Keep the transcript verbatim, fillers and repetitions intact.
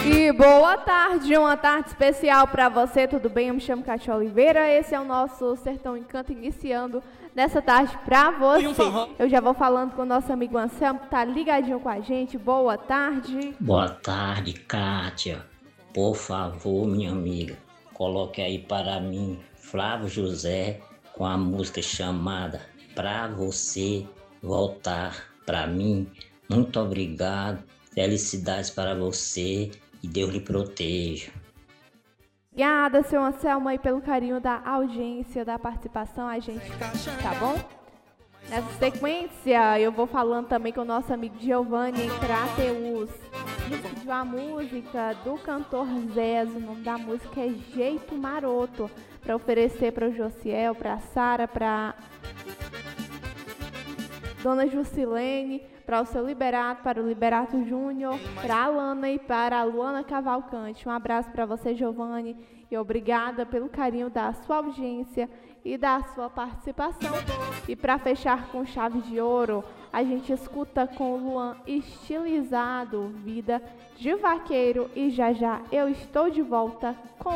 E boa tarde, uma tarde especial para você, tudo bem? Eu me chamo Cátia Oliveira, esse é o nosso Sertão Encanto iniciando nessa tarde para você. Eu já vou falando com o nosso amigo Anselmo, que tá ligadinho com a gente. Boa tarde. Boa tarde, Kátia. Por favor, minha amiga, coloque aí para mim Flávio José com a música chamada Pra Você Voltar Pra Mim. Muito obrigado, felicidades para você e Deus lhe proteja. Obrigada, seu Anselmo, aí pelo carinho da audiência, da participação, a gente, tá bom? Nessa sequência, eu vou falando também com o nosso amigo Giovanni Crateus. Ele pediu a música do cantor Zez, o nome da música é Jeito Maroto, para oferecer para o Josiel, para a Sara, para Dona Jusilene, para o seu Liberato, para o Liberato Júnior, para a Alana e para a Luana Cavalcante. Um abraço para você, Giovanni, e obrigada pelo carinho da sua audiência e da sua participação. E para fechar com chave de ouro, a gente escuta com o Luan Estilizado, Vida de Vaqueiro, e já já eu estou de volta com